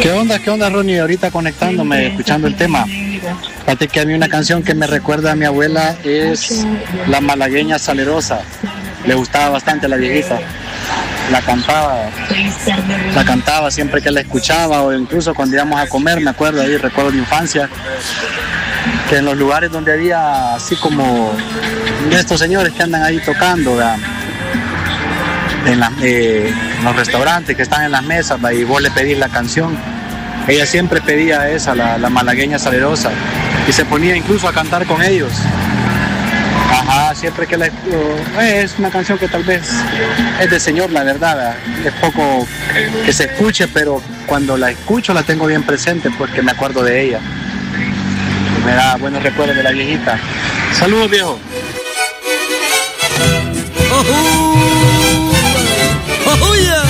Qué onda, Ronnie? Ahorita conectándome, escuchando el tema. Fíjate que a mí una canción que me recuerda a mi abuela es La Malagueña Salerosa. Le gustaba bastante a la viejita. La cantaba siempre que la escuchaba, o incluso cuando íbamos a comer, me acuerdo ahí, recuerdo de infancia, que en los lugares donde había así como de estos señores que andan ahí tocando, ¿verdad? En los restaurantes que están en las mesas, ¿verdad? Y vos le pedís la canción, ella siempre pedía esa, la Malagueña Salerosa, y se ponía incluso a cantar con ellos. Ajá, siempre que es una canción que tal vez es de señor, la verdad, ¿verdad? Es poco que se escuche, pero cuando la escucho la tengo bien presente porque me acuerdo de ella. Me da buenos recuerdos de la viejita. Saludos, viejo.